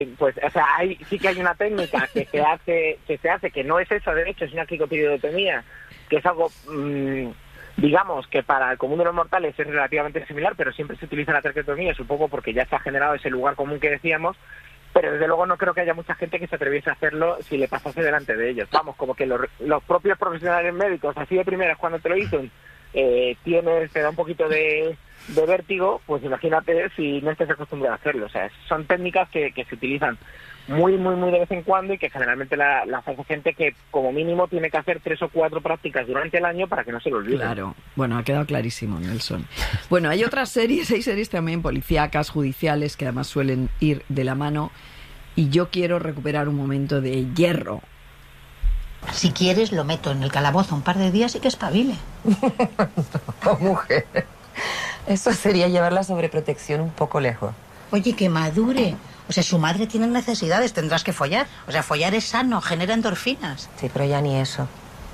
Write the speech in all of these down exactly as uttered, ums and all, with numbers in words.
Pues, o sea, hay, sí que hay una técnica que se hace, que se hace, que no es esa, de hecho, es una cricotirotomía, que es algo, mmm, digamos, que para el común de los mortales es relativamente similar, pero siempre se utiliza la traqueotomía, supongo porque ya se ha generado ese lugar común que decíamos, pero desde luego no creo que haya mucha gente que se atreviese a hacerlo si le pasase delante de ellos. Vamos, como que los, los propios profesionales médicos, así de primeras, cuando te lo dicen, eh, tienes, te da un poquito de... de vértigo, pues imagínate si no estás acostumbrado a hacerlo. O sea, son técnicas que, que se utilizan muy, muy, muy de vez en cuando y que generalmente la, la hace gente que como mínimo tiene que hacer tres o cuatro prácticas durante el año para que no se lo olvide. Claro, bueno, ha quedado clarísimo, Nelson. Bueno, hay otras series, hay series también policíacas, judiciales, que además suelen ir de la mano, y yo quiero recuperar un momento de Hierro. Si quieres, lo meto en el calabozo un par de días y que espabile. No, mujer. Eso sería llevar la sobreprotección un poco lejos. Oye, que madure. O sea, su madre tiene necesidades, tendrás que follar. O sea, follar es sano, genera endorfinas. Sí, pero ya ni eso.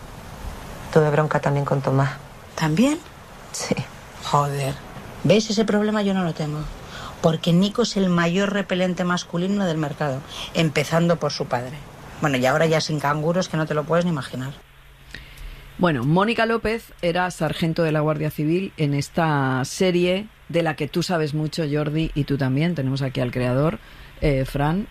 Tuve bronca también con Tomás. ¿También? Sí. Joder. ¿Ves? Ese problema yo no lo tengo. Porque Nico es el mayor repelente masculino del mercado, empezando por su padre. Bueno, y ahora ya sin canguros, que no te lo puedes ni imaginar. Bueno, Mónica López era sargento de la Guardia Civil en esta serie de la que tú sabes mucho, Jordi, y tú también. Tenemos aquí al creador, eh, Fran.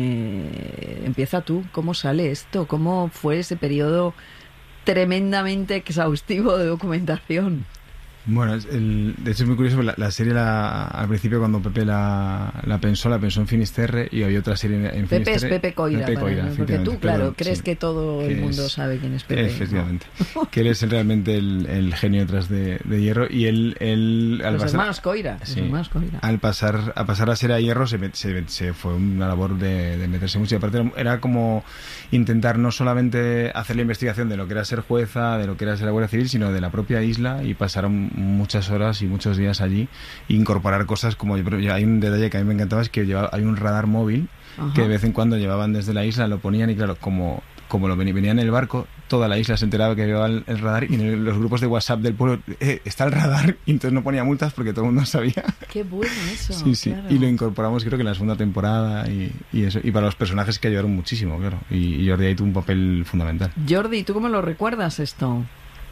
Eh, empieza tú. ¿Cómo sale esto? ¿Cómo fue ese periodo tremendamente exhaustivo de documentación? Bueno, es el, de hecho es muy curioso, la, la serie la, al principio cuando Pepe la, la pensó, la pensó en Finisterre, y había otra serie en, en Pepe Finisterre. es Pepe Coira, Pepe Coira, para, porque tú, claro, perdón, crees sí, que todo que el mundo es, sabe quién es Pepe. Efectivamente, ¿no? que él es realmente el, el genio detrás de, de Hierro, y él... él al los pasar, hermanos Coira, sí, los hermanos Coira. Al pasar a pasar a ser a Hierro se, se, se fue una labor de, de meterse mucho, y aparte era como intentar no solamente hacer la investigación de lo que era ser jueza, de lo que era ser la Guardia Civil, sino de la propia isla, y pasar muchas horas y muchos días allí, incorporar cosas como yo, hay un detalle que a mí me encantaba, es que llevaba, hay un radar móvil. Ajá. Que de vez en cuando llevaban desde la isla, lo ponían, y claro, como como lo venía, venía en el barco, toda la isla se enteraba que llevaba el, el radar, y en el, los grupos de WhatsApp del pueblo eh, está el radar, y entonces no ponía multas porque todo el mundo sabía. Qué bueno eso. Sí, sí. Claro. Y lo incorporamos creo que en la segunda temporada, y, y eso, y para los personajes que ayudaron muchísimo, claro, y, y Jordi ahí tuvo un papel fundamental. Jordi, ¿tú cómo lo recuerdas esto?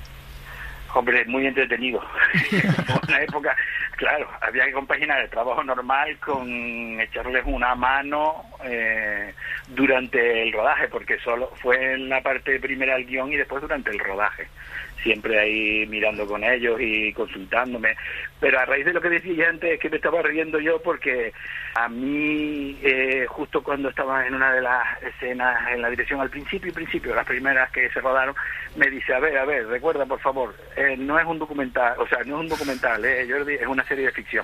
Hombre, muy entretenido. Una época, claro, había que compaginar el trabajo normal con echarles una mano eh, durante el rodaje, porque solo fue en la parte primera del guión y después durante el rodaje. Siempre ahí mirando con ellos y consultándome. Pero a raíz de lo que decía antes, es que me estaba riendo yo, porque a mí, eh, justo cuando estaba en una de las escenas en la dirección, al principio, principio, las primeras que se rodaron, me dice, a ver, a ver, recuerda, por favor, eh, no es un documental, o sea, no es un documental, eh, Jordi, es una serie de ficción.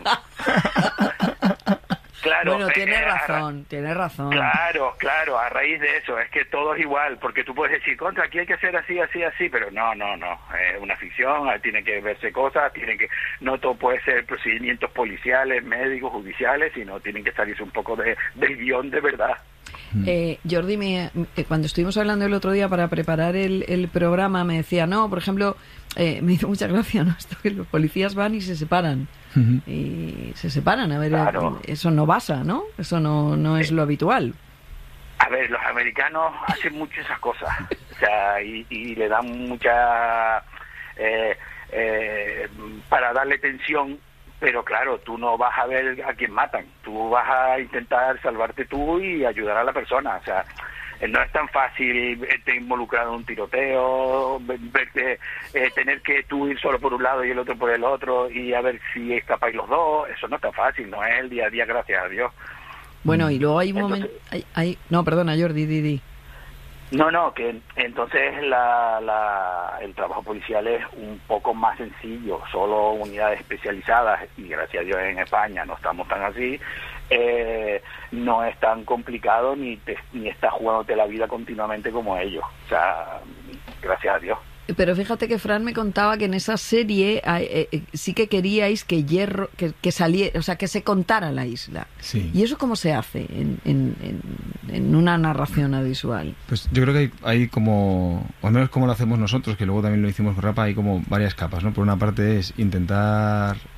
Claro, bueno, tiene eh, razón, tiene razón. Claro, claro, a raíz de eso, es que todo es igual, porque tú puedes decir, contra, aquí hay que hacer así, así, así, pero no, no, no, es una ficción, tiene que verse cosas, tiene que, no todo puede ser procedimientos policiales, médicos, judiciales, sino tienen que salirse un poco de, del guión de verdad. Eh, Jordi, me, eh, cuando estuvimos hablando el otro día para preparar el, el programa, me decía, no, por ejemplo, eh, me hizo mucha gracia, ¿no? Esto que los policías van y se separan. Uh-huh. Y se separan, a ver, claro. Eso no pasa, ¿no? Eso no, no es lo habitual. A ver, los americanos hacen mucho esas cosas, o sea, y, y le dan mucha... Eh, eh, para darle tensión. Pero claro, tú no vas a ver a quién matan, tú vas a intentar salvarte tú y ayudar a la persona. O sea, no es tan fácil verte involucrado en un tiroteo, verte, eh, tener que tú ir solo por un lado y el otro por el otro y a ver si escapáis los dos. Eso no es tan fácil, no es el día a día, gracias a Dios. Bueno, y luego hay un momento... Hay, hay... No, perdona, Jordi, di, di. No, no, que entonces la, la, el trabajo policial es un poco más sencillo, solo unidades especializadas, y gracias a Dios en España no estamos tan así, eh, no es tan complicado ni, te, ni estás jugándote la vida continuamente como ellos, o sea, gracias a Dios. Pero fíjate que Fran me contaba que en esa serie eh, eh, sí que queríais que Hierro, que, que saliera, o sea, que se contara la isla. Sí. ¿Y eso cómo se hace en, en, en, en una narración audiovisual? Pues yo creo que hay, hay como, o al menos como lo hacemos nosotros, que luego también lo hicimos con Rapa, hay como varias capas, ¿no? Por una parte es intentar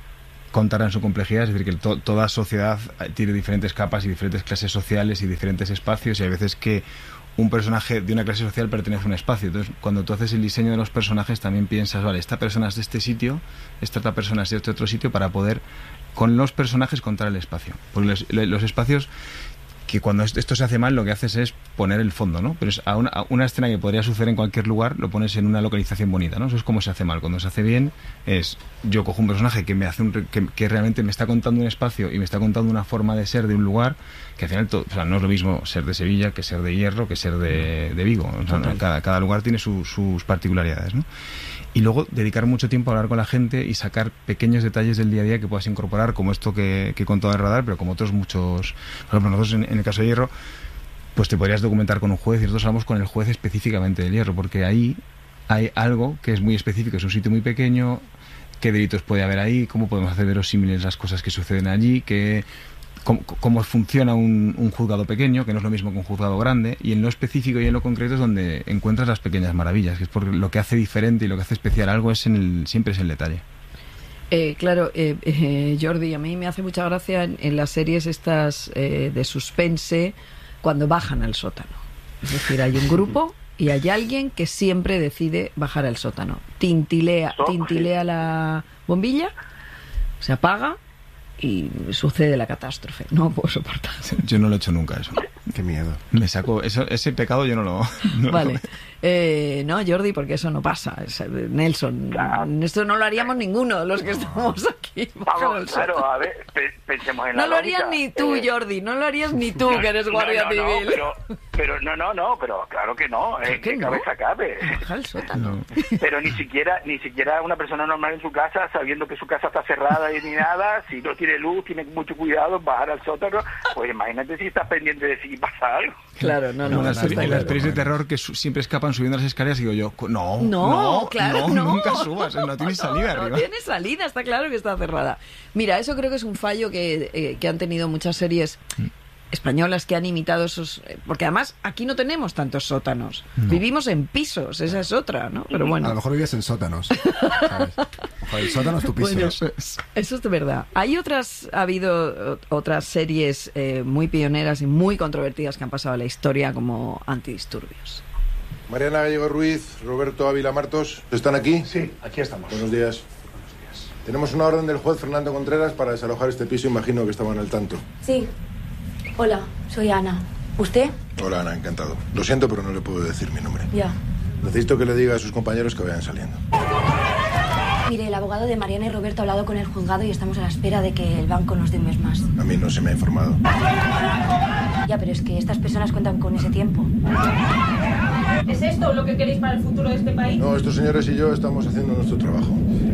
contarla en su complejidad, es decir, que to- toda sociedad tiene diferentes capas y diferentes clases sociales y diferentes espacios, y hay veces que un personaje de una clase social pertenece a un espacio. Entonces, cuando tú haces el diseño de los personajes, también piensas, vale, esta persona es de este sitio, esta otra persona es de este otro sitio, para poder, con los personajes, contar el espacio. Porque los, los espacios, que cuando esto se hace mal, lo que haces es poner el fondo, ¿no? Pero es a una, a una escena que podría suceder en cualquier lugar, lo pones en una localización bonita, ¿no? Eso es como se hace mal. Cuando se hace bien, es, yo cojo un personaje que me hace un, que, que realmente me está contando un espacio y me está contando una forma de ser de un lugar, que al final, todo, o sea, no es lo mismo ser de Sevilla que ser de Hierro, que ser de, de Vigo. O sea, ¿no? cada, cada lugar tiene su, sus particularidades, ¿no? Y luego dedicar mucho tiempo a hablar con la gente y sacar pequeños detalles del día a día que puedas incorporar, como esto que, que he contado de Radar, pero como otros muchos. Por ejemplo, nosotros en, en el caso de Hierro, pues te podrías documentar con un juez, y nosotros hablamos con el juez específicamente del Hierro, porque ahí hay algo que es muy específico, es un sitio muy pequeño, qué delitos puede haber ahí, cómo podemos hacer verosímiles las cosas que suceden allí, qué... Cómo, cómo funciona un, un juzgado pequeño, que no es lo mismo que un juzgado grande, y en lo específico y en lo concreto es donde encuentras las pequeñas maravillas, que es porque lo que hace diferente y lo que hace especial algo es en el, siempre es el detalle. Eh, claro, eh, eh, Jordi, a mí me hace mucha gracia en, en las series estas eh, de suspense cuando bajan al sótano. Es decir, hay un grupo y hay alguien que siempre decide bajar al sótano. Tintilea, tintilea la bombilla, se apaga y sucede la catástrofe. No puedo soportar. Yo no lo he hecho nunca eso. Qué miedo. Me saco eso, ese pecado yo no lo... No vale. Lo... Eh, no, Jordi, porque eso no pasa. Es, Nelson, esto no lo haríamos ninguno de los que estamos aquí. Vamos, claro, a ver, pe pensemos en la No lo lógica. harías ni tú, eh, Jordi, no lo harías ni tú, que eres guardia no, no, civil. No, pero, pero no, no, no, pero claro que no, eh, ¿Qué que no? cabeza cabe. Baja al sótano. No. Pero ni siquiera, ni siquiera una persona normal en su casa, sabiendo que su casa está cerrada y ni nada, si no tiene luz, tiene mucho cuidado en bajar al sótano, pues imagínate si estás pendiente de si pasa algo. Claro, no, no. Como las, no, está en las claro. pelis de terror que su, siempre escapan subiendo las escaleras y digo yo, no, No, no, claro, no, no. nunca subas, no tienes salida no, arriba. No tiene salida, está claro que está cerrada. Mira, eso creo que es un fallo que, eh, que han tenido muchas series españolas que han imitado esos... eh, Porque además aquí no tenemos tantos sótanos. No. Vivimos en pisos, esa es otra, ¿no? Pero A bueno, lo mejor vives en sótanos. ¿Sabes? Joder, el sótano es tu piso. Bueno, eso es de verdad. Hay otras, ha habido o- otras series eh, muy pioneras y muy controvertidas que han pasado a la historia, como Antidisturbios. Mariana Gallego Ruiz, Roberto Ávila Martos, ¿están aquí? Sí, aquí estamos. Buenos días. Tenemos una orden del juez Fernando Contreras para desalojar este piso, imagino que estaban al tanto. Sí. Hola, soy Ana. ¿Usted? Hola Ana, encantado. Lo siento, pero no le puedo decir mi nombre. Ya. Necesito que le diga a sus compañeros que vayan saliendo. Mire, el abogado de Mariana y Roberto ha hablado con el juzgado y estamos a la espera de que el banco nos dé un mes más. A mí no se me ha informado. Ya, pero es que estas personas cuentan con ese tiempo. ¿Es esto lo que queréis para el futuro de este país? No, estos señores y yo estamos haciendo nuestro trabajo.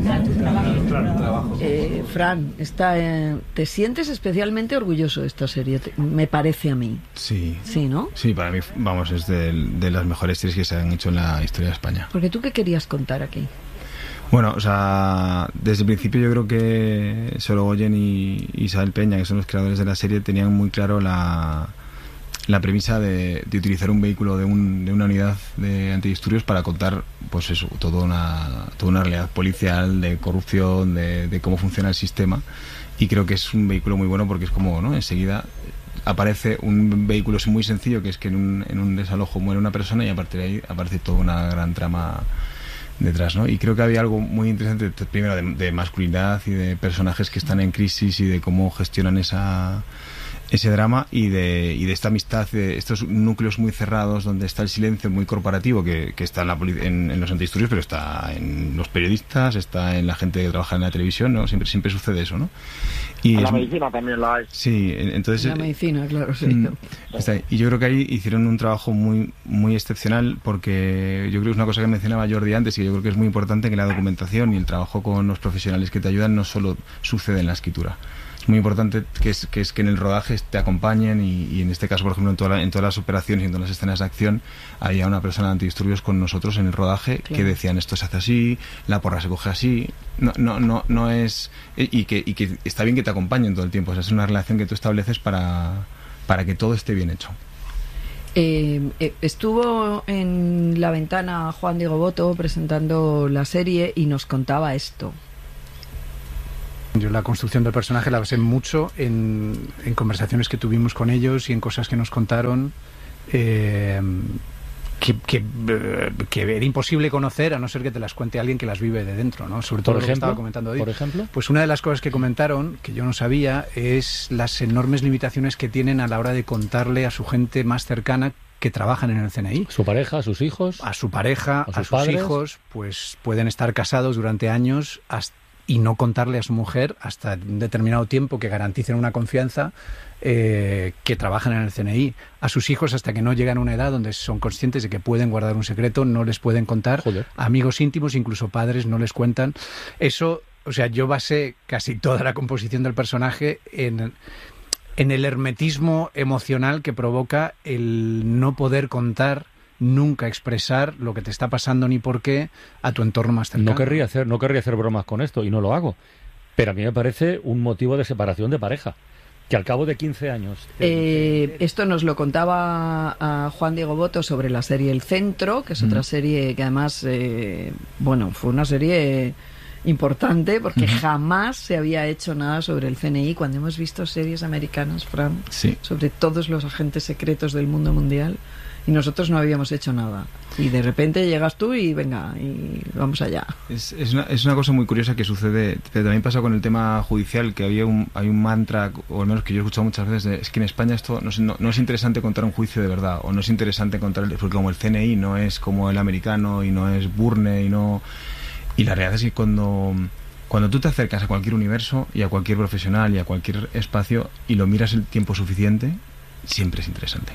Eh, Fran, está, eh, ¿te sientes especialmente orgulloso de esta serie? Te- me parece a mí. Sí. Sí, ¿no? Sí, para mí, vamos, es de, de las mejores series que se han hecho en la historia de España. Porque tú, ¿qué querías contar aquí? Bueno, o sea, desde el principio yo creo que Sorogoyen y Isabel Peña, que son los creadores de la serie, tenían muy claro la, la premisa de, de utilizar un vehículo de, un, de una unidad de antidisturbios para contar, pues eso, toda una, toda una realidad policial, de corrupción, de, de cómo funciona el sistema. Y creo que es un vehículo muy bueno porque es como, ¿no? Enseguida aparece un vehículo muy sencillo, que es que en un, en un desalojo muere una persona, y a partir de ahí aparece toda una gran trama detrás, ¿no? Y creo que había algo muy interesante, primero de, de masculinidad y de personajes que están en crisis y de cómo gestionan esa ese drama, y de, y de esta amistad, de estos núcleos muy cerrados donde está el silencio muy corporativo que, que está en, la, en, en los antidisturbios, pero está en los periodistas, está en la gente que trabaja en la televisión, ¿no? Siempre, siempre sucede eso, ¿no? Y en es, la medicina también lo hay. Sí, entonces... La medicina, claro, sí. Mm, está ahí. Y yo creo que ahí hicieron un trabajo muy muy excepcional, porque yo creo que es una cosa que mencionaba Jordi antes, y yo creo que es muy importante que la documentación y el trabajo con los profesionales que te ayudan no solo sucede en la escritura. Es muy importante que es que, es que en el rodaje te acompañen, y, y en este caso, por ejemplo, en, toda la, en todas las operaciones y en todas las escenas de acción, había una persona de antidisturbios con nosotros en el rodaje, claro, que decían esto se hace así, la porra se coge así, no no no no es y que y que está bien que te acompañen todo el tiempo, o sea, es una relación que tú estableces para para que todo esté bien hecho. Eh, eh, estuvo en La Ventana Juan Diego Boto presentando la serie y nos contaba esto. Yo la construcción del personaje la basé mucho en, en conversaciones que tuvimos con ellos y en cosas que nos contaron. Eh, Que, que, que era imposible conocer a no ser que te las cuente alguien que las vive de dentro, ¿no? Sobre todo por lo ejemplo, que estaba comentando hoy. Por ejemplo, pues una de las cosas que comentaron, que yo no sabía, es las enormes limitaciones que tienen a la hora de contarle a su gente más cercana que trabajan en el C N I. Su pareja, a sus hijos. A su pareja, a sus, a sus padres. hijos, pues pueden estar casados durante años hasta, y no contarle a su mujer hasta un determinado tiempo que garanticen una confianza. Eh, que trabajan en el C N I, a sus hijos hasta que no llegan a una edad donde son conscientes de que pueden guardar un secreto, no les pueden contar. Joder. Amigos íntimos, incluso padres, no les cuentan. Eso, o sea, yo basé casi toda la composición del personaje en, en el hermetismo emocional que provoca el no poder contar, nunca expresar lo que te está pasando ni por qué a tu entorno más cercano. No querría hacer, no querría hacer bromas con esto y no lo hago, pero a mí me parece un motivo de separación de pareja. Que al cabo de quince años... Eh, esto nos lo contaba a Juan Diego Boto sobre la serie El Centro, que es mm. otra serie que además, eh, bueno, fue una serie importante porque mm. jamás se había hecho nada sobre el C N I. Cuando hemos visto series americanas, Fran, sí. sobre todos los agentes secretos del mundo mundial, y nosotros no habíamos hecho nada. Y de repente llegas tú y venga, y vamos allá. Es, es, una, es una cosa muy curiosa que sucede, pero también pasa con el tema judicial, que había un, hay un mantra, o al menos que yo he escuchado muchas veces, de, es que en España esto no, no, no es interesante contar un juicio de verdad, o no es interesante contar, el, porque como el C N I no es como el americano, y no es Burne, y no... Y la realidad es que cuando... Cuando tú te acercas a cualquier universo, y a cualquier profesional, y a cualquier espacio, y lo miras el tiempo suficiente, siempre es interesante.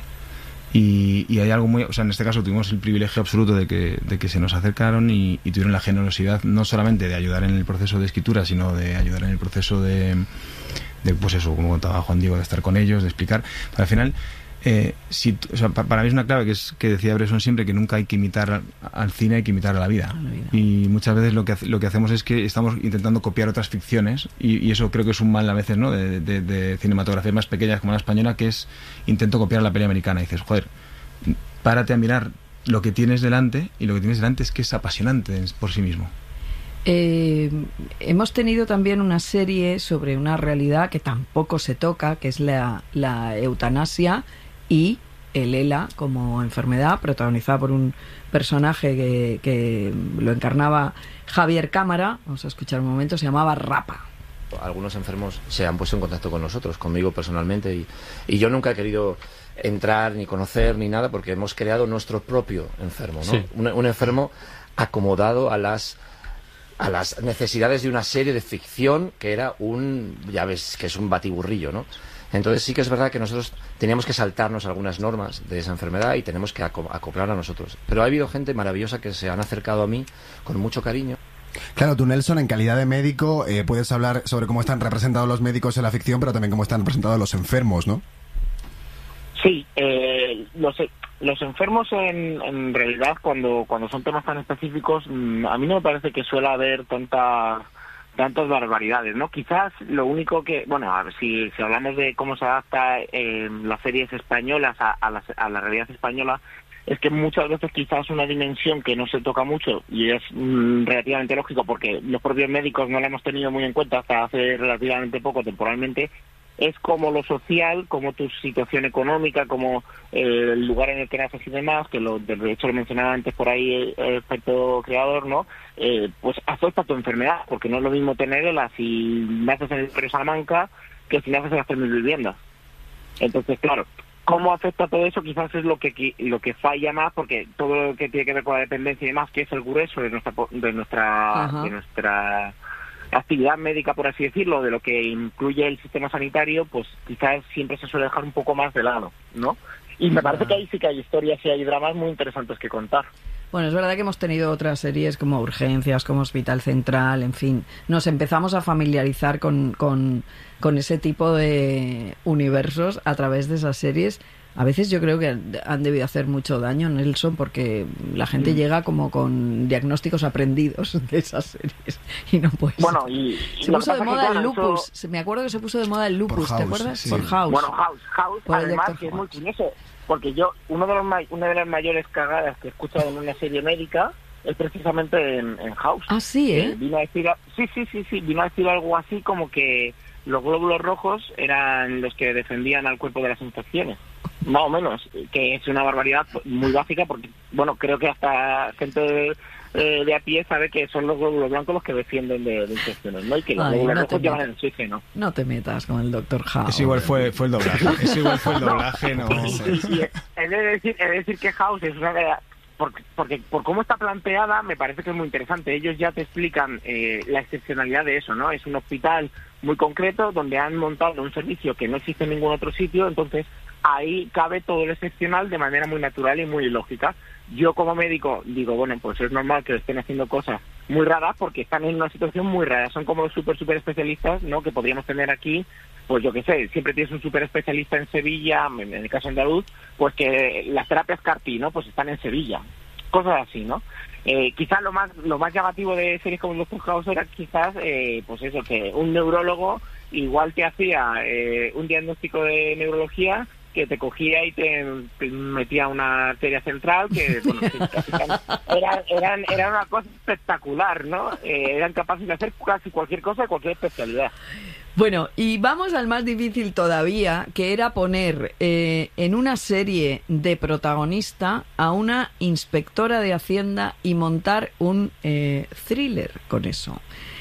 Y, y hay algo muy... O sea, en este caso tuvimos el privilegio absoluto de que, de que se nos acercaron y, y tuvieron la generosidad no solamente de ayudar en el proceso de escritura, sino de ayudar en el proceso de... de pues eso, como contaba Juan Diego, de estar con ellos, de explicar. Pero al final, eh, si, o sea, pa, para mí es una clave que es que decía Bresson siempre, que nunca hay que imitar al, al cine, hay que imitar a la vida. A la vida. Y muchas veces lo que, lo que hacemos es que estamos intentando copiar otras ficciones, y, y eso creo que es un mal a veces, ¿no?, de, de, de cinematografías más pequeñas como la española, que es intento copiar la peli americana. Y dices, joder, párate a mirar lo que tienes delante, y lo que tienes delante es que es apasionante por sí mismo. Eh, hemos tenido también una serie sobre una realidad que tampoco se toca, que es la, la eutanasia y el ELA como enfermedad, protagonizada por un personaje que, que lo encarnaba Javier Cámara. Vamos a escuchar un momento. Se llamaba Rapa. Algunos enfermos se han puesto en contacto con nosotros, conmigo personalmente, y, y yo nunca he querido entrar ni conocer ni nada, porque hemos creado nuestro propio enfermo, ¿no? Sí. Un, un enfermo acomodado a las a las necesidades de una serie de ficción que era un, ya ves, que es un batiburrillo, ¿no? Entonces sí que es verdad que nosotros teníamos que saltarnos algunas normas de esa enfermedad y tenemos que acoplar a nosotros. Pero ha habido gente maravillosa que se han acercado a mí con mucho cariño. Claro, tú, Nelson, en calidad de médico, eh, puedes hablar sobre cómo están representados los médicos en la ficción, pero también cómo están representados los enfermos, ¿no? Sí, eh, los, los enfermos en, en realidad, cuando, cuando son temas tan específicos, mmm, a mí no me parece que suele haber tanta... tantas barbaridades, ¿no? Quizás lo único que, bueno, a ver, si, si hablamos de cómo se adapta eh, las series españolas a, a, la, a la realidad española, es que muchas veces quizás una dimensión que no se toca mucho, y es mm, relativamente lógico porque los propios médicos no la hemos tenido muy en cuenta hasta hace relativamente poco, temporalmente, es como lo social, como tu situación económica, como eh, el lugar en el que naces y demás, que lo, de hecho lo mencionaba antes por ahí el experto creador, ¿no? Eh, pues afecta a tu enfermedad, porque no es lo mismo tenerla si naces en el barrio Salamanca que si naces en las tres mil viviendas. Entonces, claro, ¿cómo afecta todo eso? Quizás es lo que lo que falla más, porque todo lo que tiene que ver con la dependencia y demás, que es el grueso de nuestra de nuestra Ajá. de nuestra actividad médica, por así decirlo, de lo que incluye el sistema sanitario, pues quizás siempre se suele dejar un poco más de lado, ¿no? Y me parece que ahí sí que hay historias y hay dramas muy interesantes que contar. Bueno, es verdad que hemos tenido otras series como Urgencias, como Hospital Central, en fin. Nos empezamos a familiarizar con, con, con ese tipo de universos a través de esas series. A veces yo creo que han debido hacer mucho daño, Nelson, porque la gente mm. llega como con diagnósticos aprendidos de esas series y no puede Bueno, y, y se puso de moda claro, el lupus. Eso... Me acuerdo que se puso de moda el lupus, House, ¿te acuerdas? Sí. Por House. Bueno, House, House, Por además que es muy curioso, porque yo, uno de los una de las mayores cagadas que he escuchado en una serie médica es precisamente en, en House. Ah, sí, ¿eh? Eh, vino a decir, sí, sí, sí, sí, vino a decir algo así como que los glóbulos rojos eran los que defendían al cuerpo de las infecciones. Más o menos, que es una barbaridad muy básica porque, bueno, creo que hasta gente de, eh, de a pie sabe que son los glóbulos blancos los que defienden de, de infecciones, ¿no? Y que los Ay, glóbulos no rojos te llevan metas. el oxígeno. No te metas con el doctor House. Eso igual fue, fue el doblaje. Eso igual fue el doblaje, no. Y, y he de decir, he de decir que House es una de las... Porque, porque por cómo está planteada me parece que es muy interesante. Ellos ya te explican eh, la excepcionalidad de eso, ¿no? Es un hospital muy concreto donde han montado un servicio que no existe en ningún otro sitio, entonces ahí cabe todo lo excepcional de manera muy natural y muy lógica. Yo como médico digo, bueno, pues es normal que estén haciendo cosas muy raras porque están en una situación muy rara. Son como los súper, súper especialistas, ¿no? Que podríamos tener aquí, pues yo qué sé, siempre tienes un súper especialista en Sevilla, en el caso andaluz, pues que las terapias C A R T, ¿no? Pues están en Sevilla. Cosas así, ¿no? Eh, quizás lo más lo más llamativo de series como Doctor House era quizás, eh, pues eso, que un neurólogo igual te hacía eh, un diagnóstico de neurología que te cogía y te, te metía una arteria central que, bueno, que casi, eran, eran, era una cosa espectacular, ¿no? Eh, eran capaces de hacer casi cualquier cosa, cualquier especialidad. Bueno, y vamos al más difícil todavía, que era poner eh, en una serie de protagonista a una inspectora de Hacienda y montar un eh, thriller con eso.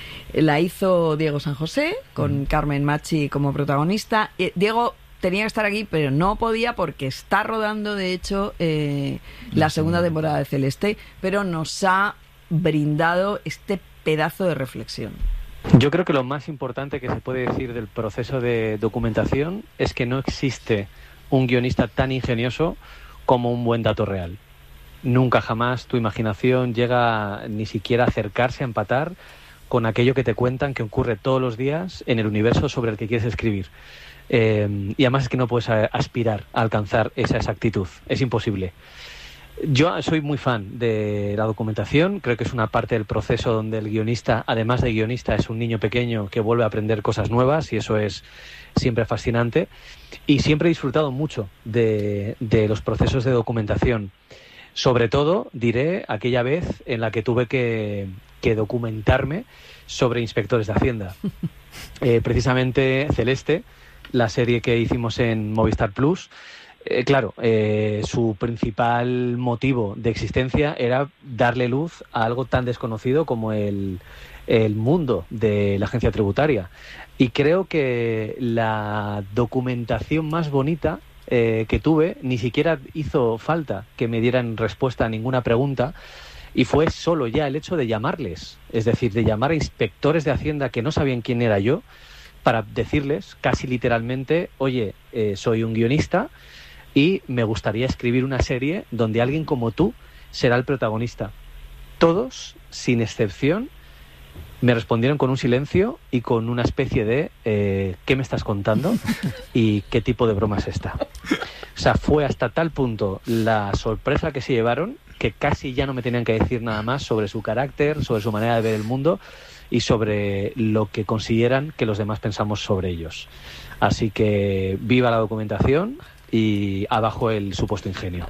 La hizo Diego San José, con Carmen Machi como protagonista. Eh, Diego tenía que estar aquí, pero no podía porque está rodando, de hecho, eh, la segunda temporada de Celeste, pero nos ha brindado este pedazo de reflexión. Yo creo que lo más importante que se puede decir del proceso de documentación es que no existe un guionista tan ingenioso como un buen dato real. Nunca jamás tu imaginación llega ni siquiera a acercarse a empatar con aquello que te cuentan que ocurre todos los días en el universo sobre el que quieres escribir. Eh, y además es que no puedes aspirar a alcanzar esa exactitud. Es imposible. Yo soy muy fan de la documentación, creo que es una parte del proceso donde el guionista, además de guionista, es un niño pequeño que vuelve a aprender cosas nuevas y eso es siempre fascinante. Y siempre he disfrutado mucho de, de los procesos de documentación. Sobre todo, diré, aquella vez en la que tuve que, que documentarme sobre inspectores de Hacienda. Eh, precisamente Celeste, la serie que hicimos en Movistar Plus, Eh, claro, eh, su principal motivo de existencia era darle luz a algo tan desconocido como el, el mundo de la agencia tributaria. Y creo que la documentación más bonita eh, que tuve ni siquiera hizo falta que me dieran respuesta a ninguna pregunta, y fue solo ya el hecho de llamarles, es decir, de llamar a inspectores de Hacienda que no sabían quién era yo, para decirles casi literalmente, oye, eh, soy un guionista y me gustaría escribir una serie donde alguien como tú será el protagonista. Todos, sin excepción, me respondieron con un silencio y con una especie de eh, ¿qué me estás contando? ¿Y qué tipo de broma es esta? O sea, fue hasta tal punto la sorpresa que se llevaron que casi ya no me tenían que decir nada más sobre su carácter, sobre su manera de ver el mundo y sobre lo que consideran que los demás pensamos sobre ellos. Así que viva la documentación y abajo el supuesto ingenio.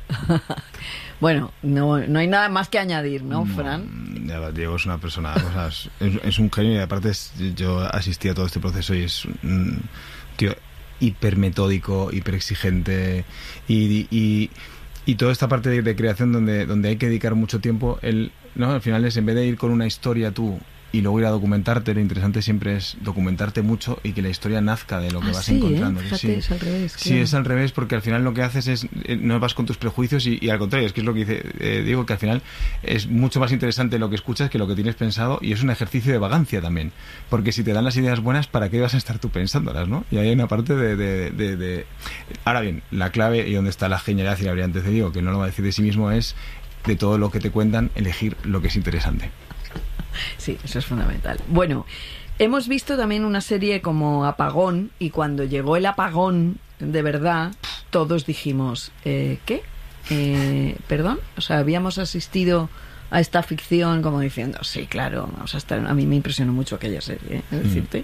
Bueno, no, no hay nada más que añadir, ¿no, no Fran? Diego es una persona, o sea, es, es un genio y aparte es, yo asistí a todo este proceso y es un tío hipermetódico, hiperexigente y, y, y toda esta parte de, de creación donde, donde hay que dedicar mucho tiempo, él, ¿no? Al final es, en vez de ir con una historia tú y luego ir a documentarte, lo interesante siempre es documentarte mucho y que la historia nazca de lo que ah, vas sí, encontrando. ¿eh? Fíjate, sí. Es al revés. Sí, claro. es al revés porque al final lo que haces es, no vas con tus prejuicios y, y al contrario, es que es lo que dice eh, Diego, que al final es mucho más interesante lo que escuchas que lo que tienes pensado y es un ejercicio de vagancia también, porque si te dan las ideas buenas, ¿para qué vas a estar tú pensándolas, no? Y hay una parte de... de, de, de... Ahora bien, la clave y donde está la genialidad y la brillantez de Diego, que no lo va a decir de sí mismo, es de todo lo que te cuentan, elegir lo que es interesante. Sí, eso es fundamental. Bueno, hemos visto también una serie como Apagón y cuando llegó el apagón, de verdad, todos dijimos, eh, ¿qué? Eh, ¿Perdón? O sea, habíamos asistido a esta ficción como diciendo, sí, claro, vamos a estar... A mí me impresionó mucho aquella serie, ¿eh? Es decirte.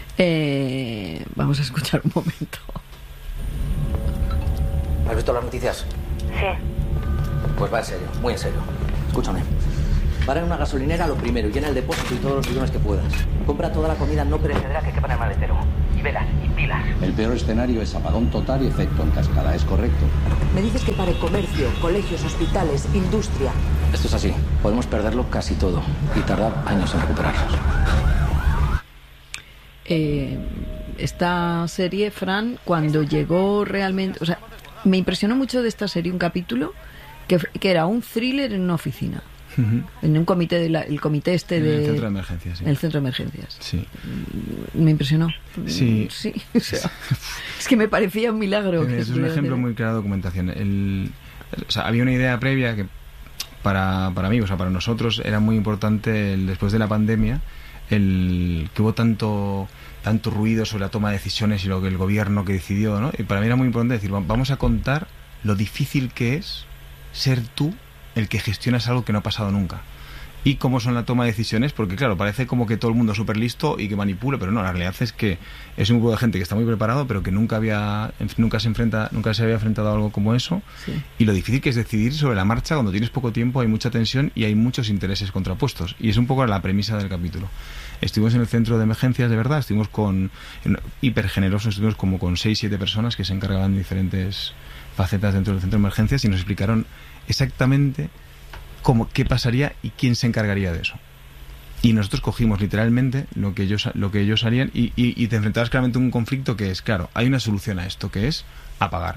Eh, vamos a escuchar un momento. ¿Has visto las noticias? Sí. Pues va en serio, muy en serio. Escúchame. Para en una gasolinera lo primero, llena el depósito y todos los bidones que puedas. Compra toda la comida no perecedera que quepa en el maletero. Y velas, y pilas. El peor escenario es apagón total y efecto en cascada, ¿es correcto? Me dices que pare comercio, colegios, hospitales, industria. Esto es así. Podemos perderlo casi todo y tardar años en recuperarnos. Eh, esta serie, Fran, cuando llegó realmente... O sea, me impresionó mucho de esta serie un capítulo que, que era un thriller en una oficina. Uh-huh. En un comité, de la, el comité este de... El centro de emergencias, sí. El centro de emergencias. Sí. Me impresionó. Sí. Sí, o sea, es que me parecía un milagro. Es, es un ejemplo muy claro de documentación. El, o sea, había una idea previa que para, para mí, o sea, para nosotros era muy importante el, después de la pandemia, el que hubo tanto tanto ruido sobre la toma de decisiones y lo que el gobierno que decidió, ¿no? Y para mí era muy importante decir, vamos a contar lo difícil que es ser tú el que gestionas algo que no ha pasado nunca. Y cómo son la toma de decisiones, porque claro, parece como que todo el mundo es súper listo y que manipula, pero no, la realidad es que es un grupo de gente que está muy preparado, pero que nunca había nunca se enfrenta nunca se había enfrentado a algo como eso. Sí. Y lo difícil que es decidir sobre la marcha cuando tienes poco tiempo, hay mucha tensión y hay muchos intereses contrapuestos. Y es un poco la premisa del capítulo. Estuvimos en el centro de emergencias, de verdad, estuvimos con hiper generosos, estuvimos como con seis, siete personas que se encargaban de diferentes facetas dentro del centro de emergencias y nos explicaron exactamente cómo, qué pasaría y quién se encargaría de eso. Y nosotros cogimos literalmente lo que ellos lo que ellos harían y, y, y te enfrentabas claramente a un conflicto que es, claro, hay una solución a esto, que es apagar.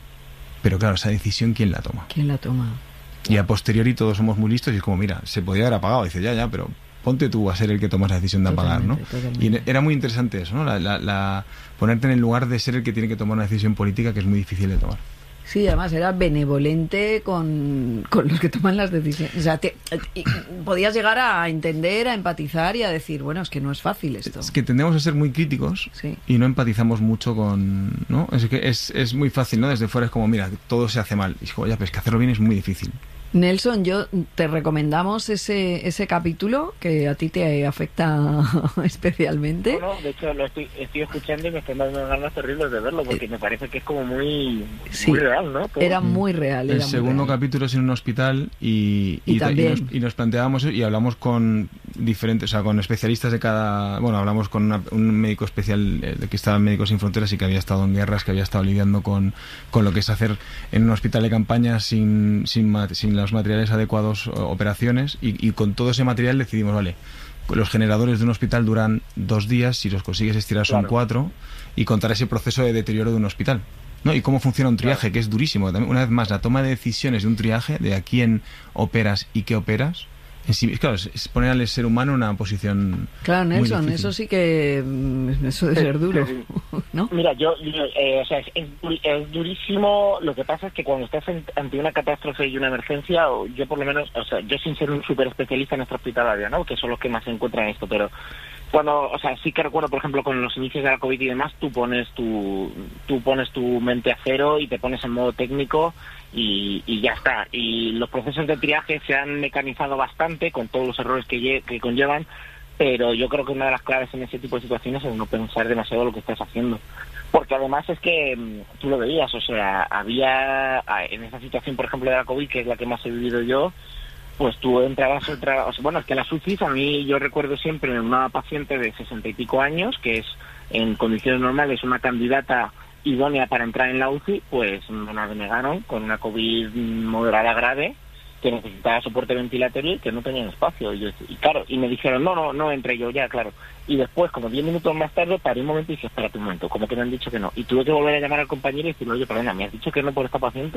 Pero claro, esa decisión, ¿quién la toma? ¿Quién la toma? Y a posteriori todos somos muy listos y es como, mira, se podía haber apagado. Y dice, ya, ya, pero ponte tú a ser el que tomas la decisión de apagar, ¿no? Totalmente. Y era muy interesante eso, ¿no? La, la, la, ponerte en el lugar de ser el que tiene que tomar una decisión política que es muy difícil de tomar. Sí, además era benevolente con, con los que toman las decisiones. O sea, te, te, podías llegar a entender, a empatizar y a decir, bueno, es que no es fácil esto. Es que tendemos a ser muy críticos, sí, y no empatizamos mucho con... ¿no? Es que es, es muy fácil, ¿no? Desde fuera es como, mira, todo se hace mal. Y es como, ya, pero es que hacerlo bien es muy difícil. Nelson, yo te recomendamos ese ese capítulo que a ti te afecta especialmente. No, no, de hecho lo estoy, estoy escuchando y me están dando ganas terribles de verlo porque me parece que es como muy, sí, muy real, ¿no? Todo. Era muy real. El era segundo muy real. capítulo es en un hospital y, y, y, también. y, nos, y nos planteábamos y hablamos con diferentes, o sea, con especialistas de cada... Bueno, hablamos con una, un médico especial de que estaba en Médicos Sin Fronteras y que había estado en guerras, que había estado lidiando con, con lo que es hacer en un hospital de campaña sin, sin, sin los materiales adecuados operaciones y, y con todo ese material decidimos, vale, los generadores de un hospital duran dos días, si los consigues estirar son claro. cuatro, y contar ese proceso de deterioro de un hospital, ¿no? Y cómo funciona un triaje, claro, que es durísimo. También, una vez más, la toma de decisiones de un triaje, de a quién operas y qué operas, en sí, claro, es poner al ser humano en una posición. Claro, Nelson, muy eso sí que eso debe ser duro, ¿no? Mira, yo, yo eh, o sea, es, es durísimo. Lo que pasa es que cuando estás en, ante una catástrofe y una emergencia, o yo por lo menos, o sea, yo sin ser un súper especialista en extrahospitalaria, ¿no? Que son los que más se encuentran en esto, pero cuando, o sea, sí que recuerdo, por ejemplo, con los inicios de la COVID y demás, tú pones tu, tú pones tu mente a cero y te pones en modo técnico. Y, y ya está. Y los procesos de triaje se han mecanizado bastante con todos los errores que, lle- que conllevan, pero yo creo que una de las claves en ese tipo de situaciones es no pensar demasiado lo que estás haciendo. Porque además es que tú lo veías, o sea, había en esa situación, por ejemplo, de la COVID, que es la que más he vivido yo, pues tú entrabas, entrabas o sea, bueno, es que las U C Is, a mí yo recuerdo siempre una paciente de sesenta y pico años, que es en condiciones normales una candidata idónea para entrar en la U C I, pues me la denegaron con una COVID moderada grave, que necesitaba soporte ventilatorio y que no tenían espacio. Y, yo, y claro, y me dijeron, no, no, no entré yo ya, claro. Y después, como diez minutos más tarde, paré un momento y dije, espérate un momento, como que me han dicho que no. Y tuve que volver a llamar al compañero y decirle, oye, perdona, ¿me has dicho que no por esta paciente?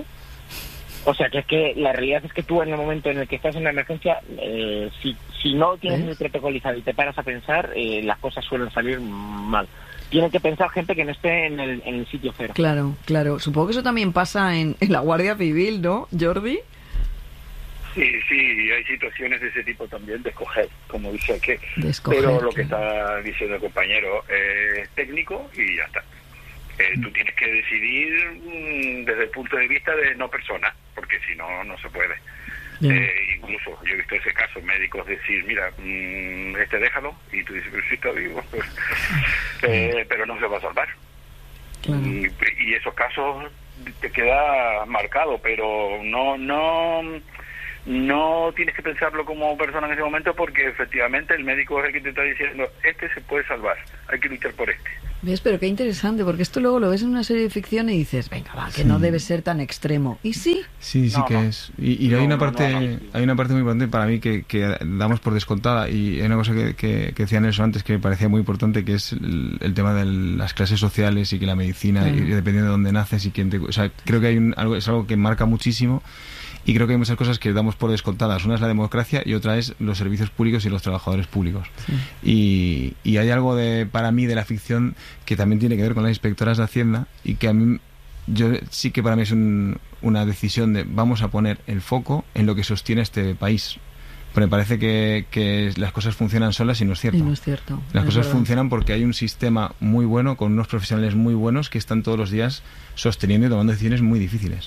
O sea, que es que la realidad es que tú en el momento en el que estás en la emergencia, eh, si, si no tienes ¿Eh? muy protocolizado y te paras a pensar, eh, las cosas suelen salir mal. Tienen que pensar gente que no esté en el, en el sitio cero. Claro, claro. Supongo que eso también pasa en, en la Guardia Civil, ¿no, Jordi? Sí, sí, hay situaciones de ese tipo también de escoger, como dice que. De escoger, pero lo que claro. está diciendo el compañero es técnico y ya está. Eh, tú tienes que decidir mmm, desde el punto de vista de no persona, porque si no, no se puede. Yeah. Eh, incluso yo he visto ese caso, médicos decir, mira, mmm, este déjalo, y tú dices, pero si está vivo, eh, pero no se va a salvar. Claro. Y, y esos casos te queda marcado, pero no, no, no tienes que pensarlo como persona en ese momento, porque efectivamente el médico es el que te está diciendo, este se puede salvar, hay que luchar por este. ¿Ves? Pero qué interesante, porque esto luego lo ves en una serie de ficción y dices, venga, va, que sí. no debe ser tan extremo. ¿Y sí? Sí, sí no, que no. es. Y, y no, hay una parte no, no, no. hay una parte muy importante para mí que, que damos por descontada, y hay una cosa que, que, que decía Nelson antes que me parecía muy importante, que es el, el tema de las clases sociales y que la medicina, sí. y dependiendo de dónde naces y quién te... O sea, creo que hay un, algo, es algo que marca muchísimo. Y creo que hay muchas cosas que damos por descontadas. Una es la democracia y otra es los servicios públicos y los trabajadores públicos. Sí. Y, y hay algo de para mí de la ficción que también tiene que ver con las inspectoras de Hacienda, y que a mí, yo sí que para mí es un, una decisión de vamos a poner el foco en lo que sostiene este país. Pero me parece que, que las cosas funcionan solas y no es cierto. Y no es cierto. Las es cosas verdad. funcionan porque hay un sistema muy bueno, con unos profesionales muy buenos que están todos los días sosteniendo y tomando decisiones muy difíciles.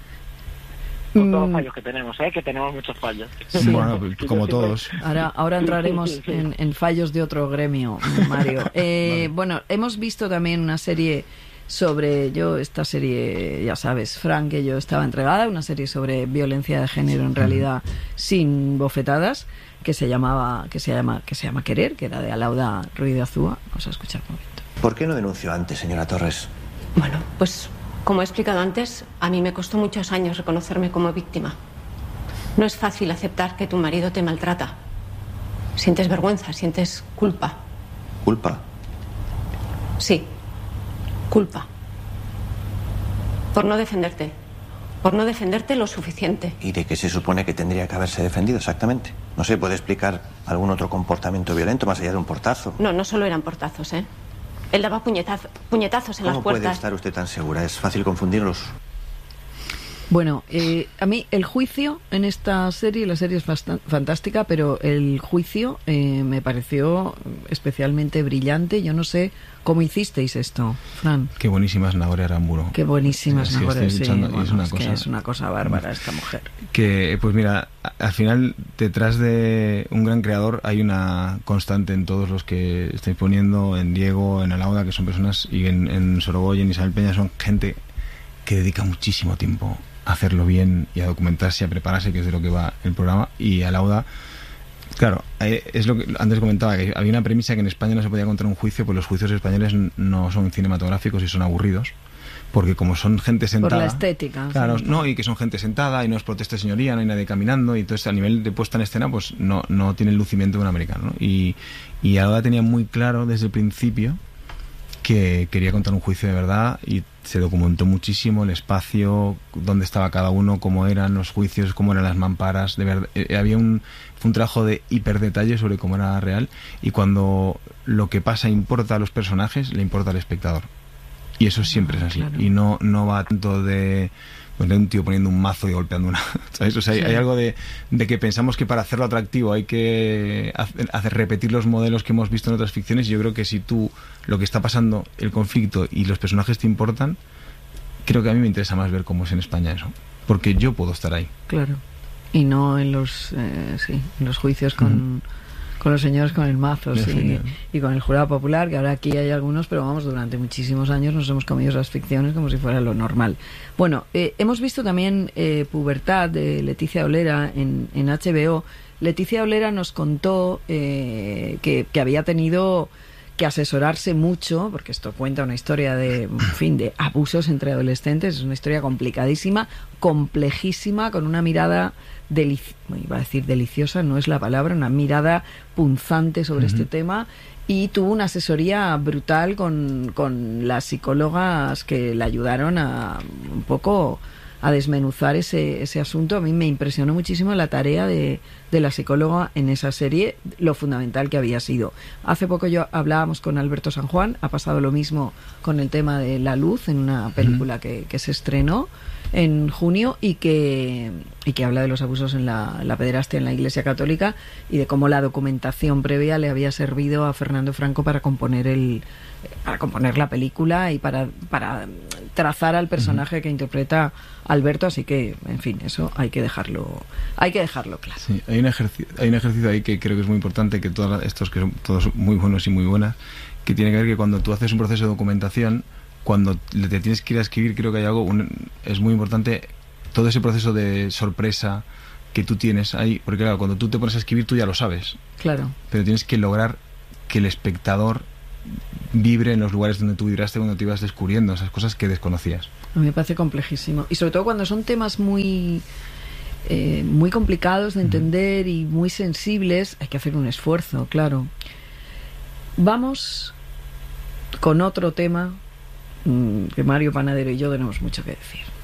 Con todos los fallos que tenemos, ¿eh? Que tenemos muchos fallos. Sí. Bueno, como todos. Ahora, ahora entraremos en, en fallos de otro gremio, Mario. Eh, vale. Bueno, hemos visto también una serie sobre, yo esta serie, ya sabes, Fran, que yo estaba entregada, una serie sobre violencia de género, en realidad sin bofetadas, que se llamaba, que se llama, que se llama Querer, que era de Alauda Ruiz de Azúa. Vamos a escuchar un momento. ¿Por qué no denunció antes, señora Torres? Bueno, pues como he explicado antes, a mí me costó muchos años reconocerme como víctima. No es fácil aceptar que tu marido te maltrata. Sientes vergüenza, sientes culpa. ¿Culpa? Sí, culpa. Por no defenderte. Por no defenderte lo suficiente. ¿Y de qué se supone que tendría que haberse defendido exactamente? No sé, ¿puede explicar algún otro comportamiento violento más allá de un portazo? No, no solo eran portazos, ¿eh? Él daba puñetazos, puñetazos en las puertas. ¿Cómo puede estar usted tan segura? Es fácil confundirlos. Bueno, eh, a mí el juicio en esta serie, la serie es bastan- fantástica, pero el juicio eh, me pareció especialmente brillante. Yo no sé cómo hicisteis esto, Fran. Qué buenísima es Nagore Aramburu. Qué buenísima es Nagore, sí. Bueno, Bueno, es, una es, cosa, que es una cosa bárbara esta mujer. Que, pues mira, al final, detrás de un gran creador hay una constante en todos los que estáis poniendo, en Diego, en Alauda, que son personas, y en, en Sorogoy, en Isabel Peña, son gente que dedica muchísimo tiempo a hacerlo bien y a documentarse, a prepararse, que es de lo que va el programa. Y Alauda, claro, es lo que antes comentaba, que había una premisa que en España no se podía contar un juicio, pues los juicios españoles no son cinematográficos y son aburridos, porque como son gente sentada... Por la estética. Claro, sí. No, y que son gente sentada y no es protesta señoría, no hay nadie caminando, y entonces a nivel de puesta en escena pues no, no tiene el lucimiento de un americano, ¿no? Y, y Alauda tenía muy claro desde el principio que quería contar un juicio de verdad, y se documentó muchísimo el espacio, dónde estaba cada uno, cómo eran los juicios, cómo eran las mamparas, de verdad, eh, había un, fue un trabajo de hiperdetalle sobre cómo era real, y cuando lo que pasa importa a los personajes, le importa al espectador. Y eso siempre es así. Claro. Y no, no va tanto de, pues de un tío poniendo un mazo y golpeando una... ¿Sabes? O sea, sí. hay, hay algo de, de que pensamos que para hacerlo atractivo hay que hacer, hacer repetir los modelos que hemos visto en otras ficciones, y yo creo que si tú, lo que está pasando, el conflicto y los personajes te importan, creo que a mí me interesa más ver cómo es en España eso. Porque yo puedo estar ahí. Claro. Y no en los, eh, sí, en los juicios con... Mm. Con los señores con el mazo, sí, y con el jurado popular, que ahora aquí hay algunos, pero vamos, durante muchísimos años nos hemos comido esas ficciones como si fuera lo normal. Bueno, eh, hemos visto también eh, Pubertad de Leticia Olera en, en H B O. Leticia Olera nos contó eh, que, que había tenido que asesorarse mucho, porque esto cuenta una historia de, en fin, de abusos entre adolescentes, es una historia complicadísima, complejísima, con una mirada delici- iba a decir deliciosa, no es la palabra, una mirada punzante sobre uh-huh. este tema, y tuvo una asesoría brutal con, con las psicólogas que le ayudaron a un poco a desmenuzar ese, ese asunto. A mí me impresionó muchísimo la tarea de, de la psicóloga en esa serie, lo fundamental que había sido. Hace poco yo hablábamos con Alberto San Juan, ha pasado lo mismo con el tema de La Luz, en una película que, que se estrenó en junio y que, y que habla de los abusos en la, la pederastia en la Iglesia Católica, y de cómo la documentación previa le había servido a Fernando Franco para componer el para componer la película y para, para trazar al personaje uh-huh. que interpreta Alberto, así que, en fin, eso hay que dejarlo hay que dejarlo claro. Sí, hay un ejercicio, hay un ejercicio ahí que creo que es muy importante, que todos estos que son todos muy buenos y muy buenas, que tiene que ver que cuando tú haces un proceso de documentación, cuando te tienes que ir a escribir, creo que hay algo, un, es muy importante todo ese proceso de sorpresa, que tú tienes ahí, porque claro, cuando tú te pones a escribir tú ya lo sabes. Claro. Pero tienes que lograr que el espectador vibre en los lugares donde tú vibraste cuando te ibas descubriendo esas cosas que desconocías. A mí me parece complejísimo. Y sobre todo cuando son temas muy... Eh, muy complicados de entender y muy sensibles, hay que hacer un esfuerzo, claro. Vamos con otro tema mmm, que Mario Panadero y yo tenemos mucho que decir.